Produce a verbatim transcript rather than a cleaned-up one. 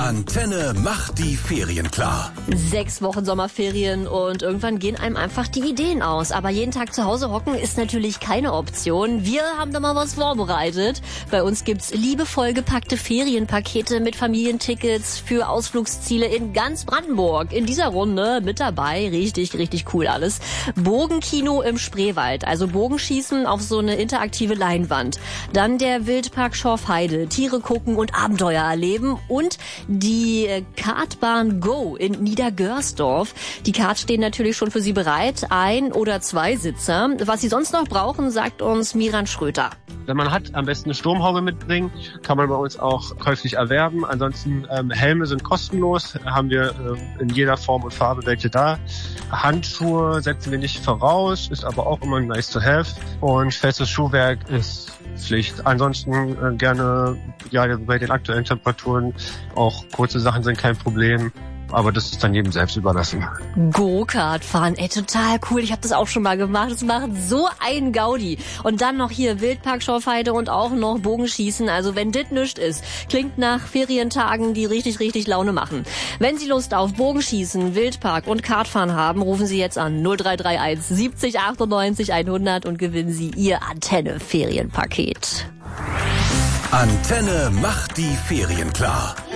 Antenne macht die Ferien klar. Sechs Wochen Sommerferien und irgendwann gehen einem einfach die Ideen aus. Aber jeden Tag zu Hause hocken ist natürlich keine Option. Wir haben da mal was vorbereitet. Bei uns gibt's liebevoll gepackte Ferienpakete mit Familientickets für Ausflugsziele in ganz Brandenburg. In dieser Runde mit dabei, richtig, richtig cool alles, Bogenkino im Spreewald, also Bogenschießen auf so eine interaktive Leinwand. Dann der Wildpark Schorfheide, Tiere gucken und Abenteuer erleben und die Kartbahn Go in Niedergörsdorf. Die Karts stehen natürlich schon für Sie bereit. Ein- oder zwei Sitzer. Was Sie sonst noch brauchen, sagt uns Miran Schröter. Wenn man hat, am besten eine Sturmhaube mitbringen. Kann man bei uns auch käuflich erwerben. Ansonsten ähm, Helme sind kostenlos. Haben wir äh, in jeder Form und Farbe welche da. Handschuhe setzen wir nicht voraus, ist aber auch immer nice to have. Und festes Schuhwerk ist Pflicht. Ansonsten äh, gerne, ja, bei den aktuellen Temperaturen auch kurze Sachen sind kein Problem. Aber das ist dann jedem selbst überlassen. Go-Kart fahren, ey, total cool. Ich habe das auch schon mal gemacht. Das macht so ein Gaudi. Und dann noch hier Wildpark Schorfheide und auch noch Bogenschießen. Also wenn dit nischt ist, klingt nach Ferientagen, die richtig, richtig Laune machen. Wenn Sie Lust auf Bogenschießen, Wildpark und Kartfahren haben, rufen Sie jetzt an null drei drei eins siebzig achtundneunzig hundert und gewinnen Sie Ihr Antenne-Ferienpaket. Antenne macht die Ferien klar.